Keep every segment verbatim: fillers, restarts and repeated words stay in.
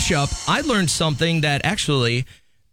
mashup, I learned something that actually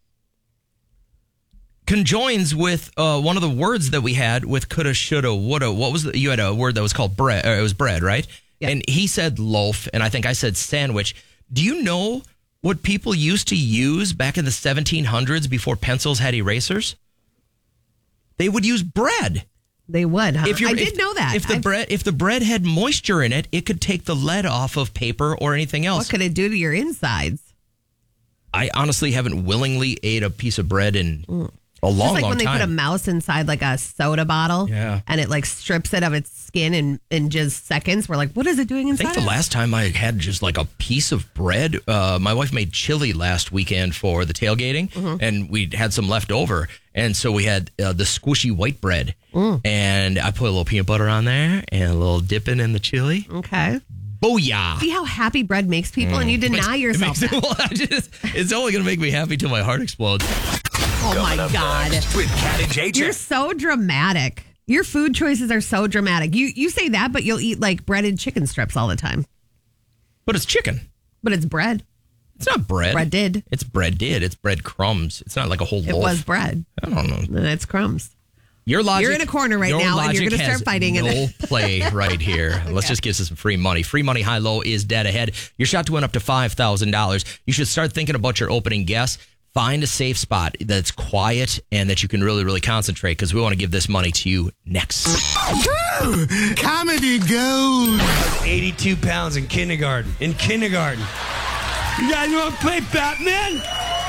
conjoins with uh, one of the words that we had with coulda, shoulda, woulda. What was the, you had a word that was called bread? Or it was bread, right? Yeah. And he said loaf, and I think I said sandwich. Do you know what people used to use back in the seventeen hundreds before pencils had erasers? They would use bread. They would, huh? If I did if, know that. If the I've, bread if the bread had moisture in it, it could take the lead off of paper or anything else. What could it do to your insides? I honestly haven't willingly ate a piece of bread in mm. a long, Just like long when time. they put a mouse inside like a soda bottle, yeah. and it like strips it of its skin in, in just seconds. We're like, what is it doing inside? I think the last time I had just like a piece of bread, uh, my wife made chili last weekend for the tailgating, mm-hmm. and we had some left over. And so we had uh, the squishy white bread, mm. and I put a little peanut butter on there and a little dipping in the chili. Okay. Booyah. See how happy bread makes people, mm. and you deny it yourself makes, it, well, just, it's only going to make me happy till my heart explodes. Oh, my God. With Cat and J J. You're so dramatic. Your food choices are so dramatic. You you say that, but you'll eat like breaded chicken strips all the time. But it's chicken. But it's bread. It's not bread. Bread did. It's bread did. It's bread crumbs. It's not like a whole it loaf. It was bread. I don't know. And it's crumbs. Your logic, you're in a corner right now, and you're going to start fighting. No in play right here. Let's just give us some free money. Free money, high low is dead ahead. Your shot to win up to five thousand dollars. You should start thinking about your opening guess. Find a safe spot that's quiet and that you can really, really concentrate, because we want to give this money to you next. Woo! Comedy gold. eighty-two pounds in kindergarten. In kindergarten. You guys want to play Batman?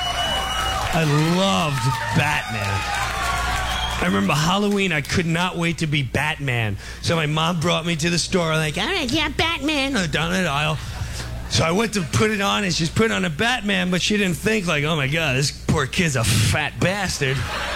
I loved Batman. I remember Halloween, I could not wait to be Batman. So my mom brought me to the store, like, all right, yeah, Batman. Oh, down the aisle. So I went to put it on, and she's put on a Batman, but she didn't think, like, oh, my God, this poor kid's a fat bastard.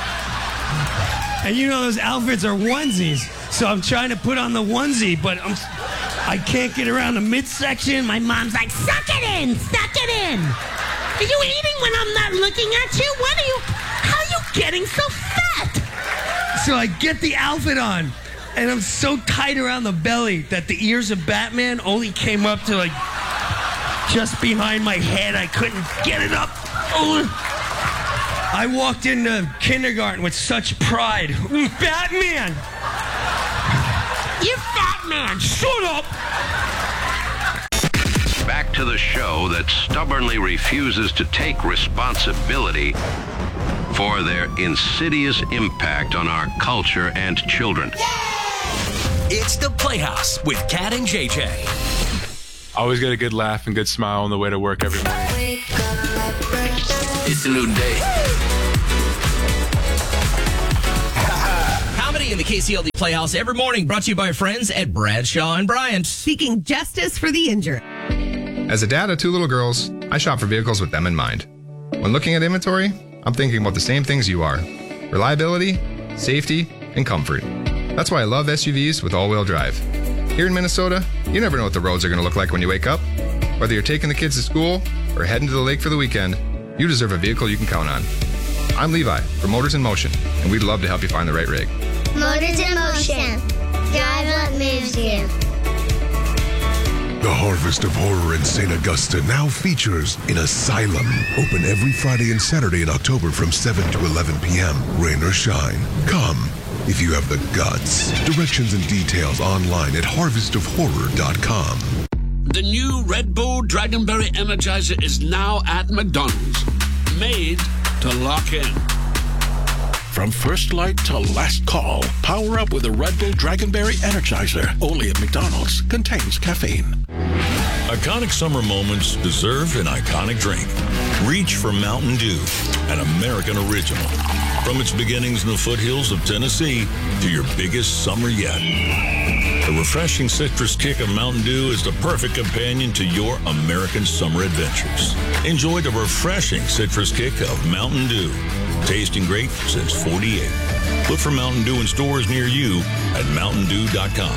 And you know those outfits are onesies. So I'm trying to put on the onesie, but I'm, I can't get around the midsection. My mom's like, suck it in, suck it in. Are you eating when I'm not looking at you? What are you, how are you getting so fat? So I get the outfit on, and I'm so tight around the belly that the ears of Batman only came up to, like, just behind my head. I couldn't get it up. Oh. I walked into kindergarten with such pride. Batman! You fat man! Shut up! Back to the show that stubbornly refuses to take responsibility for their insidious impact on our culture and children. It's the Playhouse with Cat and J J. Always get a good laugh and good smile on the way to work every morning. It's a new day. Comedy in the K C L D Playhouse every morning, brought to you by our friends at Bradshaw and Bryant. Seeking justice for the injured. As a dad of two little girls, I shop for vehicles with them in mind. When looking at inventory, I'm thinking about the same things you are: reliability, safety, and comfort. That's why I love S U Vs with all-wheel drive. Here in Minnesota, you never know what the roads are going to look like when you wake up. Whether you're taking the kids to school or heading to the lake for the weekend, you deserve a vehicle you can count on. I'm Levi from Motors in Motion, and we'd love to help you find the right rig. Motors in Motion. Drive what moves you. The Harvest of Horror in Saint Augusta now features an asylum. Open every Friday and Saturday in October from seven to eleven p.m. Rain or shine. Come if you have the guts. Directions and details online at harvest of horror dot com. The new Red Bull Dragonberry Energizer is now at McDonald's. Made to lock in. From first light to last call, power up with a Red Bull Dragonberry Energizer. Only at McDonald's. Contains caffeine. Iconic summer moments deserve an iconic drink. Reach for Mountain Dew, an American original. From its beginnings in the foothills of Tennessee to your biggest summer yet. The refreshing citrus kick of Mountain Dew is the perfect companion to your American summer adventures. Enjoy the refreshing citrus kick of Mountain Dew. Tasting great since forty-eight. Look for Mountain Dew in stores near you at mountain dew dot com.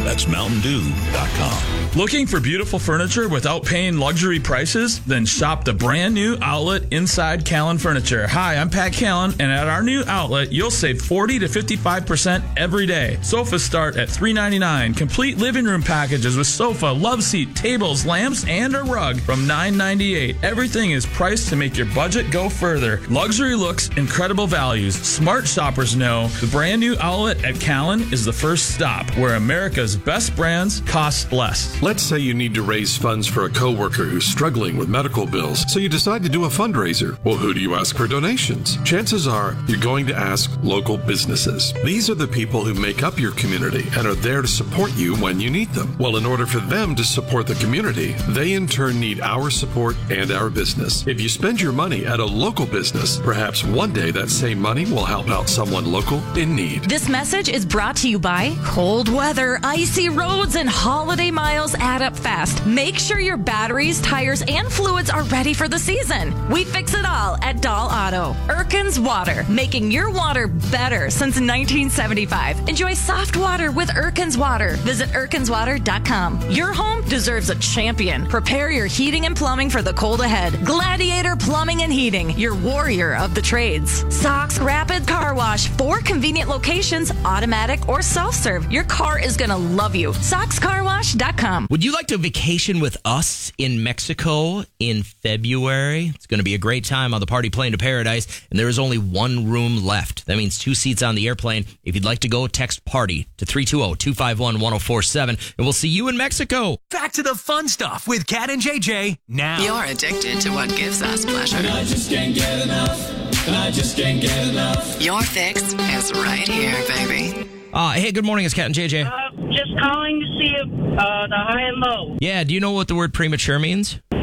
That's mountain dew dot com. Looking for beautiful furniture without paying luxury prices? Then shop the brand new outlet inside Callan Furniture. Hi, I'm Pat Callan, and at our new outlet, you'll save forty to fifty-five percent every day. Sofas start at three ninety-nine. Complete living room packages with sofa, love seat, tables, lamps, and a rug from nine ninety-eight. Everything is priced to make your budget go further. Luxury looks, incredible values. Smart shoppers know the brand new outlet at Callan is the first stop where America's best brands cost less. Let's say you need to raise funds for a coworker who's struggling with medical bills, so you decide to do a fundraiser. Well, who do you ask for donations? Chances are you're going to ask local businesses. These are the people who make up your community and are there to support you when you need them. Well, in order for them to support the community, they in turn need our support and our business. If you spend your money at a local business, perhaps one day that same money will help out someone local in need. This message is brought to you by cold weather, icy roads, and holiday miles add up fast. Make sure your batteries, tires, and fluids are ready for the season. We fix it all at Dahl Auto. Erkin's Water, making your water better since nineteen seventy-five. Enjoy soft water with Erkin's Water. Visit erkins water dot com. Your home deserves a champion. Prepare your heating and plumbing for the cold ahead. Gladiator Plumbing and Heating, your warrior of the trades. Sox Rapid Car Wash, four convenient locations, automatic or self-serve. Your car is going to love you. sox car wash dot com. Would you like to vacation with us in Mexico in February? It's going to be a great time on the Party Plane to Paradise, and there is only one room left. That means two seats on the airplane. If you'd like to go, text PARTY to three two zero, two five one, one zero four seven, and we'll see you in Mexico. Back to the fun stuff with Kat and J J now. You're addicted to what gives us pleasure. And I just can't get enough. And I just can't get enough. Your fix is right here, baby. Uh, hey, good morning. It's Kat and J J. Uh, just calling to see if, uh, the high and low. Yeah, do you know what the word premature means? Uh,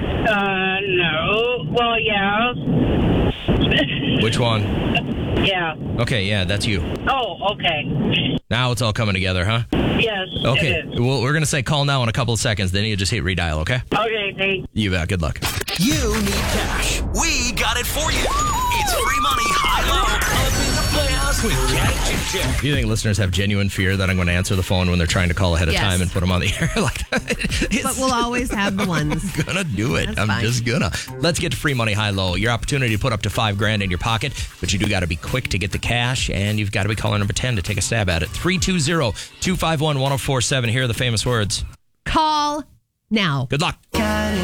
no. Well, yeah. Which one? Yeah. Okay, yeah, that's you. Oh, okay. Now it's all coming together, huh? Yes. Okay, it is. well, we're going to say call now in a couple of seconds. Then you just hit redial, okay? Okay, thanks. You bet. Good luck. You need cash. We got it for you. It's free money, high-low, up in the Playhouse with Kat and J J. Do you think listeners have genuine fear that I'm going to answer the phone when they're trying to call ahead of Yes. time and put them on the air? like, But we'll always have the ones. I'm gonna do it. That's I'm fine. just gonna. Let's get to free money high low. Your opportunity to put up to five grand in your pocket, but you do got to be quick to get the cash, and you've got to be caller number ten to take a stab at it. three two zero, two five one, one zero four seven. Here are the famous words. Call now. Good luck.